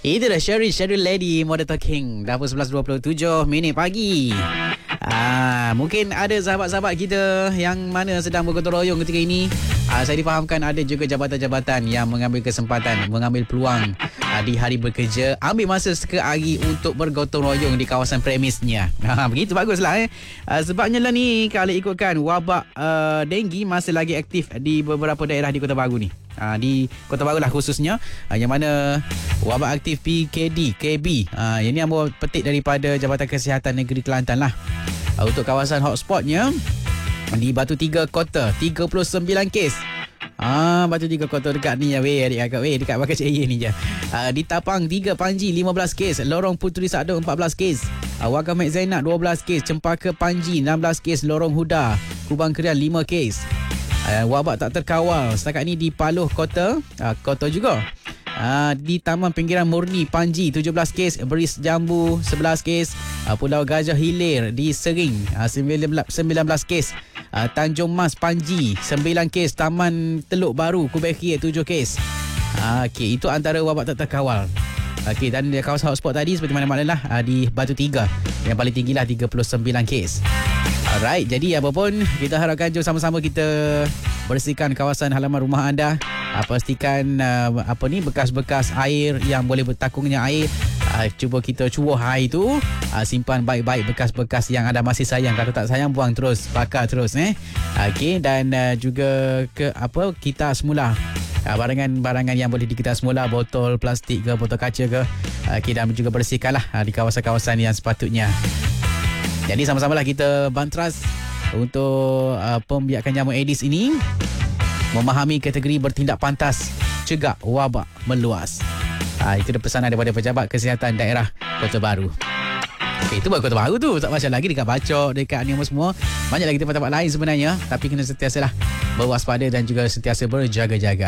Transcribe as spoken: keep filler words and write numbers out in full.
Itulah Sherry, Sherry Lady, Modern Talking. Dah pun sebelas dua puluh tujuh minit pagi. Ah, mungkin ada sahabat-sahabat kita yang mana sedang bergotong royong ketika ini. Ah, saya difahamkan ada juga jabatan-jabatan yang mengambil kesempatan, mengambil peluang ah, di hari bekerja, ambil masa sekehari untuk bergotong royong di kawasan premisnya. Ah, begitu baguslah eh. Ah, sebabnya lah ni kalau ikutkan wabak uh, denggi masih lagi aktif di beberapa daerah di Kota Baru ni. Ha, di Kota Baru lah khususnya, ha, yang mana wabak aktif P K D K B, ha, yang ni ambil petik daripada Jabatan Kesihatan Negeri Kelantan lah. Ha, untuk kawasan hotspotnya di Batu Tiga Kota tiga puluh sembilan kes. Ah, Batu Tiga Kota dekat ni ya weh, adik kakak weh, dekat Bakar Cahaya ni je. Ha, di Tapang tiga Panji lima belas kes, Lorong Puteri Sadong empat belas kes, ha, Wakaf Mek Zainab dua belas kes, Cempaka Panji enam belas kes, Lorong Huda Kubang Kerian lima kes. Uh, wabak tak terkawal setakat ni di Paluh Kota, uh, Kota juga. Uh, di Taman Pinggiran Murni Panji tujuh belas kes, Beris Jambu sebelas kes, uh, Pulau Gajah Hilir di Sering uh, sembilan belas kes, uh, Tanjung Mas Panji sembilan kes, Taman Teluk Baru Kubekhi tujuh kes. Uh, Okey, itu antara wabak tak terkawal. Okey, dan di kawasan hotspot tadi seperti mana-mana lah, uh, di Batu Tiga yang paling tinggi lah tiga puluh sembilan kes. Alright, jadi apa pun kita harapkan jom sama-sama kita bersihkan kawasan halaman rumah anda. Uh, pastikan uh, apa ni bekas-bekas air yang boleh bertakungnya air. Uh, cuba kita cubuh air tu, uh, simpan baik-baik bekas-bekas yang anda masih sayang. Kalau tak sayang buang terus, bakar terus eh. Okey, dan uh, juga ke apa kita semula uh, barangan-barangan yang boleh dikita semula, botol plastik ke, botol kaca ke, uh, okay, dan juga bersihkanlah uh, di kawasan-kawasan yang sepatutnya. Jadi sama-samalah kita bantras untuk uh, pembiakan jamu Aedes ini, memahami kategori bertindak pantas, cegah wabak meluas. Ha, itu dah pesanan daripada Pejabat Kesihatan Daerah Kota Baru. Okay, itu baru Kota Baru tu. Tak macam lagi dekat Bacok, dekat ni semua. Banyak lagi tempat-tempat lain sebenarnya. Tapi kena sentiasalah berwaspada dan juga sentiasa berjaga-jaga.